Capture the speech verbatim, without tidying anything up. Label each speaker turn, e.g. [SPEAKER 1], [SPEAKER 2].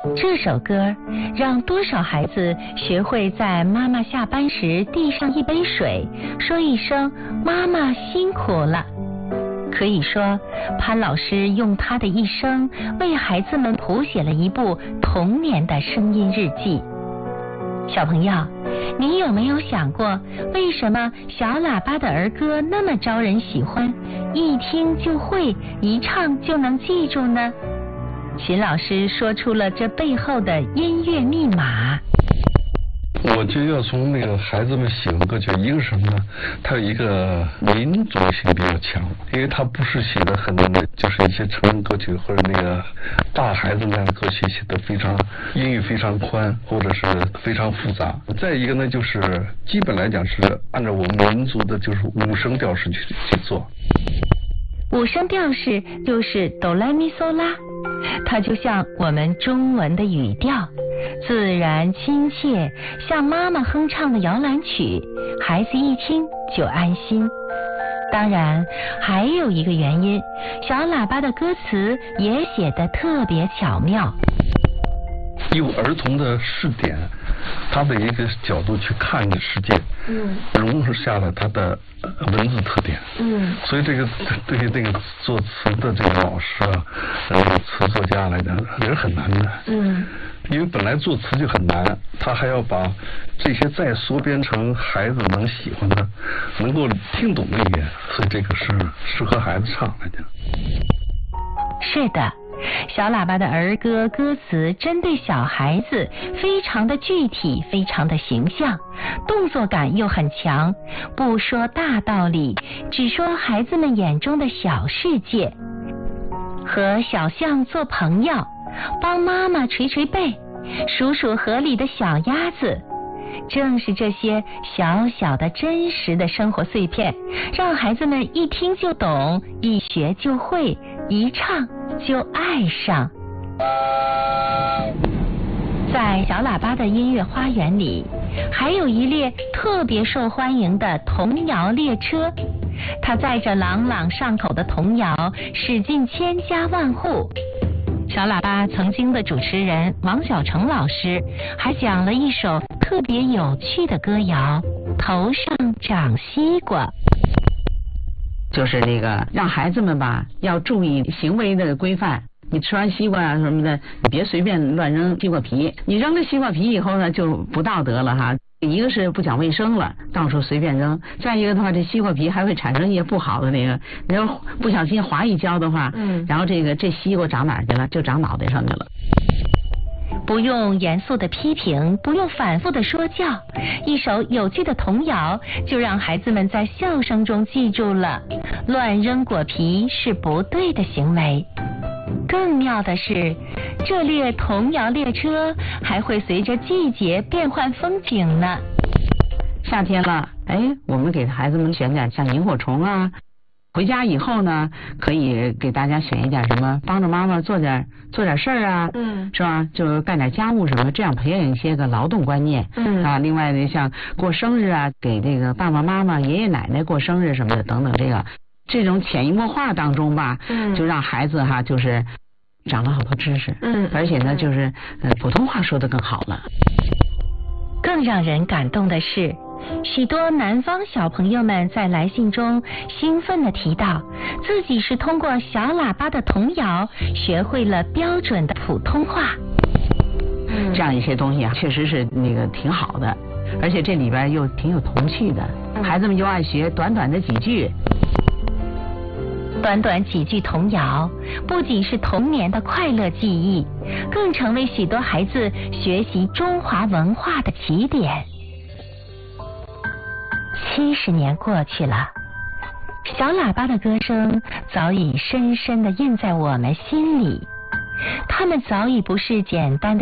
[SPEAKER 1] 这首歌让多少孩子学会在妈妈下班时递上一杯水，说一声妈妈辛苦了。可以说，潘老师用他的一生为孩子们谱写了一部童年的声音日记。小朋友，你有没有想过，为什么小喇叭的儿歌那么招人喜欢，一听就会，一唱就能记住呢？秦老师说出了这背后的音乐密码。
[SPEAKER 2] 我就要从那个孩子们喜欢歌曲，一个是什么呢？它有一个民族性比较强，因为它不是写的很多的，就是一些成人歌曲或者那个大孩子那样的歌曲写的非常音域非常宽，或者是非常复杂。再一个呢，就是基本来讲是按照我们民族的就是五声调式去去做。
[SPEAKER 1] 五声调式就是哆来咪嗦拉，它就像我们中文的语调，自然亲切，像妈妈哼唱的摇篮曲，孩子一听就安心。当然还有一个原因，小喇叭的歌词也写得特别巧妙，
[SPEAKER 2] 用儿童的视点，他的一个角度去看这世界，嗯，融合下了他的文字特点，嗯，所以这个对于这个作词的这个老师啊，呃，词作家来讲也是很难的，嗯，因为本来作词就很难，他还要把这些再缩编成孩子能喜欢的、能够听懂的语言，所以这个是适合孩子唱来讲。
[SPEAKER 1] 是的。小喇叭的儿歌歌词针对小孩子，非常的具体，非常的形象，动作感又很强，不说大道理，只说孩子们眼中的小世界。和小象做朋友，帮妈妈捶捶背，数数河里的小鸭子，正是这些小小的真实的生活碎片，让孩子们一听就懂，一学就会，一唱就爱上。在小喇叭的音乐花园里，还有一列特别受欢迎的童谣列车，它载着朗朗上口的童谣驶进千家万户。小喇叭曾经的主持人王小成老师还讲了一首特别有趣的歌谣《头上长西瓜》，
[SPEAKER 3] 就是那个让孩子们吧要注意行为的规范。你吃完西瓜啊什么的，你别随便乱扔西瓜皮。你扔了西瓜皮以后呢，就不道德了哈。一个是不讲卫生了，到处随便扔；再一个的话，这西瓜皮还会产生一些不好的那个，你要不小心划一跤的话，嗯，然后这个这西瓜长哪儿去了？就长脑袋上去了。
[SPEAKER 1] 不用严肃的批评，不用反复的说教，一首有趣的童谣就让孩子们在笑声中记住了乱扔果皮是不对的行为。更妙的是，这列童谣列车还会随着季节变换风景呢。
[SPEAKER 3] 夏天了，哎，我们给孩子们选点像萤火虫啊。回家以后呢，可以给大家选一点什么，帮着妈妈做点做点事儿啊，嗯，是吧？就干点家务什么，这样培养一些个劳动观念，嗯啊。另外呢，像过生日啊，给这个爸爸妈妈、爷爷奶奶过生日什么的等等，这个这种潜移默化当中吧，嗯，就让孩子哈就是长了好多知识，嗯，而且呢，就是呃普通话说得更好了。
[SPEAKER 1] 更让人感动的是，许多南方小朋友们在来信中兴奋地提到，自己是通过小喇叭的童谣学会了标准的普通话。
[SPEAKER 3] 这样一些东西啊，确实是那个挺好的，而且这里边又挺有童趣的，孩子们又爱学短短的几句。
[SPEAKER 1] 短短几句童谣，不仅是童年的快乐记忆，更成为许多孩子学习中华文化的起点。七十年过去了，小喇叭的歌声早已深深地印在我们心里，它们早已不是简单的